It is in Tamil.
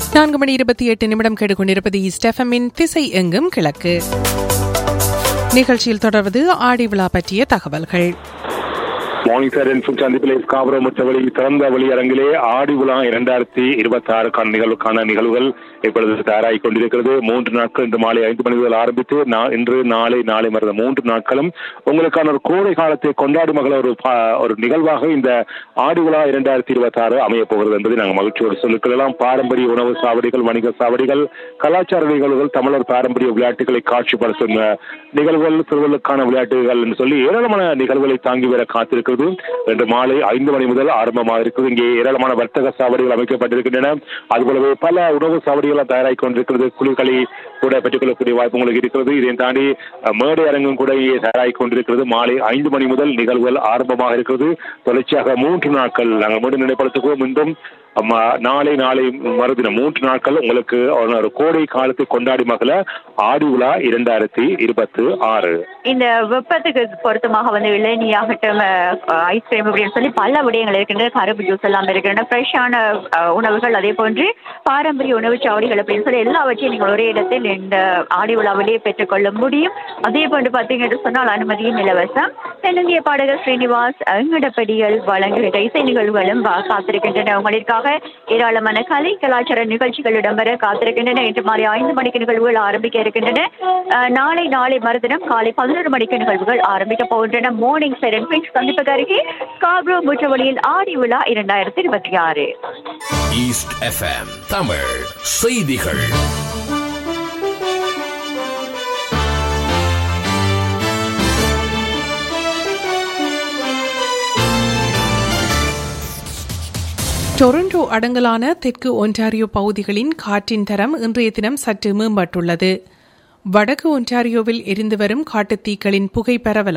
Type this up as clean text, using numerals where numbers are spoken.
4:28 கேட்டுக்கொண்டிருப்பது ஈஸ்ட் எஃப்எம்மின் திசை எங்கும் கிழக்கு நிகழ்ச்சியில் தொடர்வது ஆடி விழா பற்றிய தகவல்கள். மார்னிங் சார் சந்திப்பிலே ஸ்காபரோ முற்றவழி திறந்த வழி அரங்கிலே ஆடி விழா 2026 நிகழ்வுகள் இப்பொழுது தயாராகிக் கொண்டிருக்கிறது. 3 நாட்கள் இன்று மாலை 5 மணி முதல் ஆரம்பித்து இன்று நாளை மறந்த 3 நாட்களும் உங்களுக்கான ஒரு கோடை காலத்தை கொண்டாடும் மகள ஒரு நிகழ்வாக இந்த ஆடி விழா 2026 அமையப் போகிறது என்பதை நாங்கள் மகிழ்ச்சியோடு சொல்லிக்கொள்ளலாம். பாரம்பரிய உணவு சாவடிகள், வணிக சாவடிகள், கலாச்சார நிகழ்வுகள், தமிழர் பாரம்பரிய விளையாட்டுகளை காட்சிப்படுத்தும் நிகழ்வுகள், திருவள்ளுக்கான விளையாட்டுகள் என்று சொல்லி ஏராளமான நிகழ்வுகளை தாங்கி வர காத்திருக்கிறது. இன்று மாலை 5 மணி முதல் ஆரம்பமாக இருக்கிறது. இங்கே ஏராளமான வர்த்தக சாவடிகள் அமைக்கப்பட்டிருக்கின்றன. அதுபோலவே பல உணவு சாவடிகள் தயாராகி கொண்டிருக்கிறது. குழுக்களை கூட பெற்றுக்கொள்ளக்கூடிய வாய்ப்பு உங்களுக்கு இருக்கிறது. இதை தாண்டி மேடை அரங்கும் கூட தயாராகி கொண்டிருக்கிறது. மாலை 5 மணி முதல் நிகழ்வுகள் ஆரம்பமாக இருக்கிறது. தொடர்ச்சியாக 3 நாட்கள் நாங்கள் மீண்டும் நினைப்படுத்துவோம். மீண்டும் நாளை மறுதினம் 3 நாட்கள் உங்களுக்கு ஒரு கோடை காலத்தை கொண்டாடி மகள ஆடி விழா 2026. இந்த வெப்பத்துக்கு பொருத்தமாக இளநீயாகட்டும், ஐஸ்கிரீம் அப்படின்னு சொல்லி பல விடயங்கள் இருக்கின்றன. கரும்பு ஜூஸ் எல்லாம் இருக்கின்றன, ஃப்ரெஷ்ஷான உணவுகள், அதே போன்று பாரம்பரிய உணவு சாவடிகள் அப்படின்னு சொல்லி எல்லாவற்றையும் நீங்கள் ஒரே இடத்தில் இந்த ஆடி விழாவிலேயே பெற்றுக்கொள்ள முடியும். அதே போன்று பார்த்தீங்கன்னு சொன்னால் அனுமதியும் இலவசம். தென்னிந்திய பாடகர் ஸ்ரீனிவாஸ் எங்கடப்படிகள் வழங்குகின்ற இசை நிகழ்வுகளும் காத்திருக்கின்றன. உங்களுக்காக ஏராளமான கலை கலாச்சார நிகழ்ச்சிகள் இடம்பெற காத்திருக்கின்றன. இன்று மாலை 5 மணிக்கு நிகழ்வுகள் ஆரம்பிக்க இருக்கின்றன. நாளை மறுதினம் காலை 11 மணிக்கு நிகழ்வுகள் ஆரம்பிக்க போகின்றன. மார்னிங் சைரன் பிங்க் சந்திப்புக்கு அருகே ஸ்காபரோ முற்றவழியில் ஆடி விழா 2026. ஈஸ்ட் எஃப்எம் தமிழ் செய்திகள். டொரண்டோ அடங்கலான தெற்கு ஒன்டாரியோ பகுதிகளின் காற்றின் தரம் இன்றைய தினம் சற்று மேம்பட்டுள்ளது. வடக்கு ஒன்டாரியோவில் எரிந்து வரும் காட்டுத்தீக்களின் புகை பரவலால்